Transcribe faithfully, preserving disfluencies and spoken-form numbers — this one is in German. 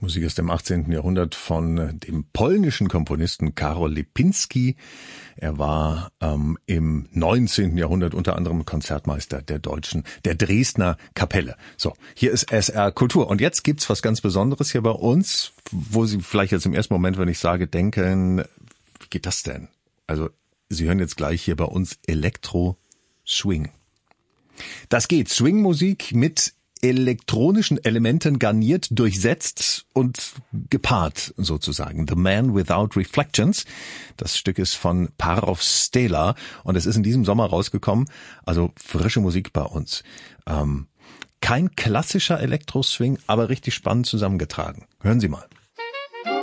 Musik aus dem achtzehnten Jahrhundert von dem polnischen Komponisten Karol Lipinski. Er war ähm, im neunzehnten Jahrhundert unter anderem Konzertmeister der deutschen, der Dresdner Kapelle. So, hier ist S R Kultur. Und jetzt gibt's was ganz Besonderes hier bei uns, wo Sie vielleicht jetzt im ersten Moment, wenn ich sage, denken, wie geht das denn? Also, Sie hören jetzt gleich hier bei uns Elektro-Swing. Das geht. Swing-Musik mit elektronischen Elementen garniert, durchsetzt und gepaart sozusagen. The Man Without Reflections. Das Stück ist von Parov Stela und es ist in diesem Sommer rausgekommen. Also frische Musik bei uns. Ähm, kein klassischer Elektro-Swing, aber richtig spannend zusammengetragen. Hören Sie mal.